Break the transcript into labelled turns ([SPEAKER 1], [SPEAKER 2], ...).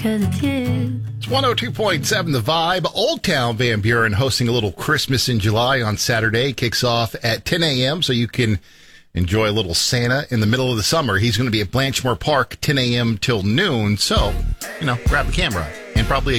[SPEAKER 1] 'cause it's you.
[SPEAKER 2] It's 102.7 The Vibe. Old Town Van Buren hosting a little Christmas in July on Saturday. Kicks off at 10 a.m. so you can enjoy a little Santa in the middle of the summer. He's going to be at Blanchmore Park 10 a.m. till noon. So, grab a camera and probably